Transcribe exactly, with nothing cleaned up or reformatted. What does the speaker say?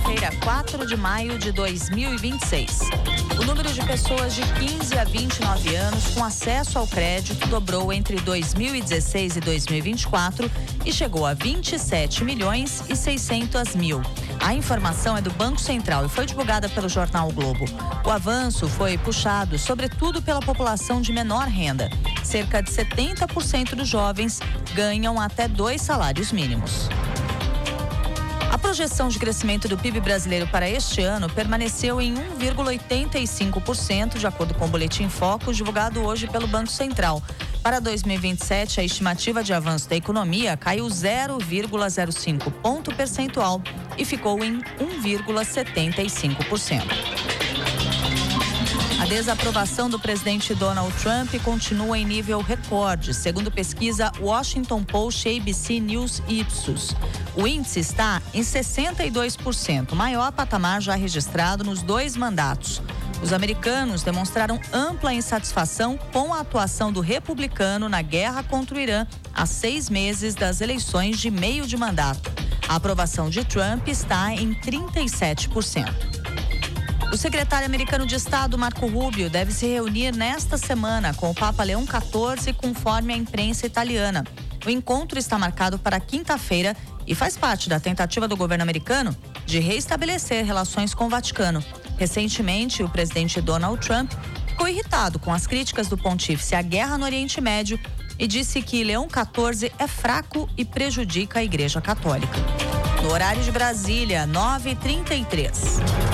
quinta-feira, quatro de maio de dois mil e vinte e seis. O número de pessoas de quinze a vinte e nove anos com acesso ao crédito dobrou entre dois mil e dezesseis e dois mil e vinte e quatro e chegou a vinte e sete milhões e seiscentos mil. A informação é do Banco Central e foi divulgada pelo jornal o Globo. O avanço foi puxado, sobretudo, pela população de menor renda. Cerca de setenta por cento dos jovens ganham até dois salários mínimos. A projeção de crescimento do P I B brasileiro para este ano permaneceu em um vírgula oitenta e cinco por cento, de acordo com o Boletim Focus, divulgado hoje pelo Banco Central. Para dois mil e vinte e sete, a estimativa de avanço da economia caiu zero vírgula zero cinco ponto percentual e ficou em um vírgula setenta e cinco por cento. A desaprovação do presidente Donald Trump continua em nível recorde, segundo pesquisa Washington Post e A B C News Ipsos. O índice está em sessenta e dois por cento, maior patamar já registrado nos dois mandatos. Os americanos demonstraram ampla insatisfação com a atuação do republicano na guerra contra o Irã há seis meses das eleições de meio de mandato. A aprovação de Trump está em trinta e sete por cento. O secretário americano de Estado, Marco Rubio, deve se reunir nesta semana com o Papa Leão quatorze, conforme a imprensa italiana. O encontro está marcado para quinta-feira e faz parte da tentativa do governo americano de reestabelecer relações com o Vaticano. Recentemente, o presidente Donald Trump ficou irritado com as críticas do pontífice à guerra no Oriente Médio e disse que Leão quatorze é fraco e prejudica a Igreja Católica. No horário de Brasília, nove e trinta e três.